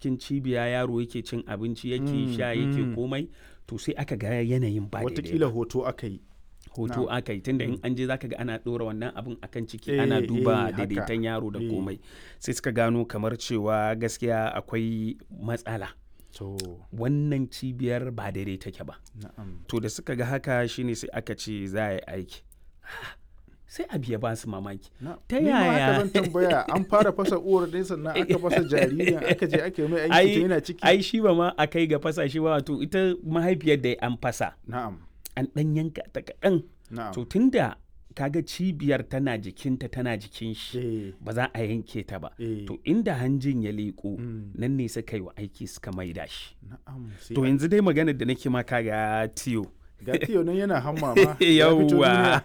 cikin cibiya yaro yake cin abinci yake sha yake komai to sai aka ga yanayin ba daidai. Watakila hoto aka yi. Hoto aka yi tunda in an je zaka ga ana ɗora wannan abin akan ciki ana duba daidaiton yaro da komai. Sai suka gano kamar cewa gaskiya akwai matsala. Wannan cibiyar ba daidai take ba. To da suka ga haka shine sai aka ce za a yi aiki. Sai abu ya ba su mamaki. Ta yaya? Zan tambaya an fara fasa uwar dai sannan aka fasa jaririn aka je aka yi mai aiki ta yana ciki. Ai shi ba ma a kai ga fasa shi ba wato ita mahaifiyar da an fasa. An ɗan yanka ta kaɗan. To tunda kaga cibiyar tana jikinta tana jikin shi ba za a yanke ta ba. To inda hanjin ya leƙo nan ne suka yi wa aiki suka maida shi. To yanzu dai maganar da nake maka ga tiyo. Ga tiyo nan yana hamma ma. Yawwa.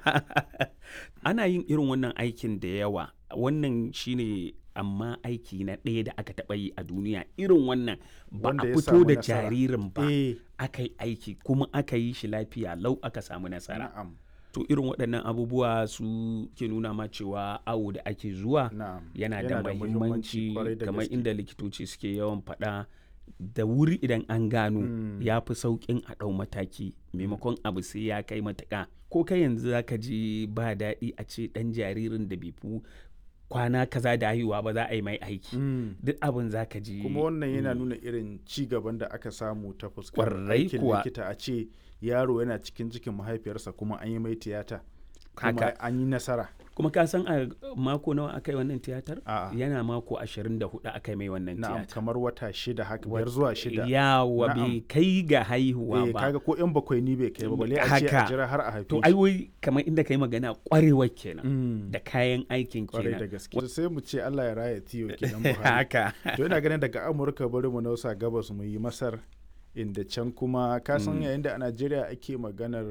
Ana yin irin wannan aikin da yawa. Wannan shine amma aiki na ɗaya da aka taɓa yi a duniya irin wannan ba a fito da jaririn ba aka yi aiki kuma aka yi shi lafiya lau aka samu nasara. To irin waɗannan abubuwa su ke nuna ma cewa awo da ake zuwa yana da muhimmanci kamar inda likitoci suke yawan faɗa da wuri idan an gano ya fi sauƙin a ɗau mataki maimakon abu sai ya kai matuƙa. Ko kai yanzu za ka ji ba daɗi a ce ɗan jaririn da bai fi kwana kaza da haihuwa ba za a yi mai aiki duk abin za ka ji. Kuma wannan yana nuna irin ci gaban da aka samu ta fuskar aikin likita a ce yaro yana cikin cikin mahaifiyarsa kuma an yi mai tiyata kuma an yi nasara. Kuma ka san a mako nawa aka yi wannan tiyatar? Yana mako 24 aka yi mai wannan tiyatar. Kamar wata 6 haka 5 zuwa 6. Yawa bai kai ga haihuwa ba. Kaga ko yan bakwai ni bai kai ba balle a ce a jira har a haife. To ai wai kamar inda kai magana kwarewar kenan da kayan aikin kenan. Kwarai da gaske. Sai mu ce Allah ya raya tiyo kenan Buhari. Haka. To ina ganin daga Amurka bari mu nausa gabas mu yi Masar inda can kuma ka san yayin da a Najeriya ake maganar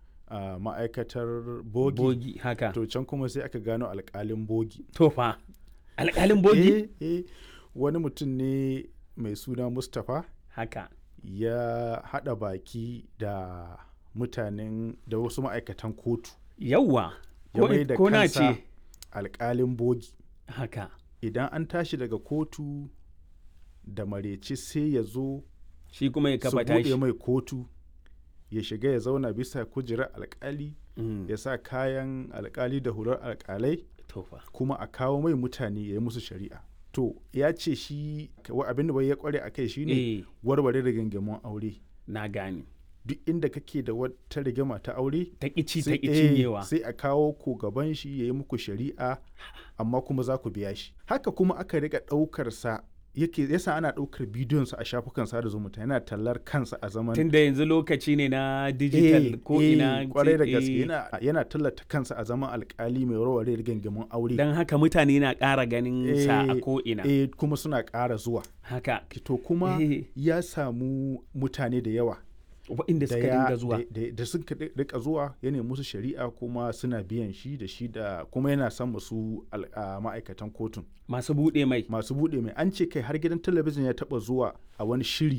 ma'aikatar bogi haka to can kuma sai aka gano alƙalin bogi. To fa alƙalin bogi? Wani mutum ne mai suna Mustapha haka ya haɗa baki da mutanen da wasu ma'aikatan kotu. Yawwa ya mai da kansa alƙalin bogi haka. Idan an tashi daga kotu da mareci sai ya zo shi kuma ya kafa tashi su buɗe mai kotu ya shiga ya zauna bisa kujerar alkali ya sa kayan alkali da hular alkalai kuma a kawo mai mutane ya yi musu shari'a. To ya ce shi abin da bai ya kware a kai shine warware rigingimun aure. Na gane. Duk inda kake da wata rigima ta aure ta ƙici ta cinyewa sai a kawo ku gaban shi ya yi muku shari'a amma kuma za ku biya shi. Haka kuma aka riga ɗaukar sa yasa ana ɗaukar bidiyonsa a shafukan sada zumunta yana tallar kansa a zaman tunda yanzu lokaci ne na digital ko ina kwarai da gaske yana tallata kansa a zaman alkali mai warware rigingimun aure dan haka mutane na ƙara ganin sa a ko ina kuma suna ƙara zuwa haka to kuma ya samu mutane da yawa waɗanda suka dinga zuwa da suka rika zuwa ya nemi musu shari'a kuma suna biyan shi da kuma yana son musu ma'aikatan kotun masu buɗe mai an ce kai har gidan talabijin ya taɓa zuwa a wani shiri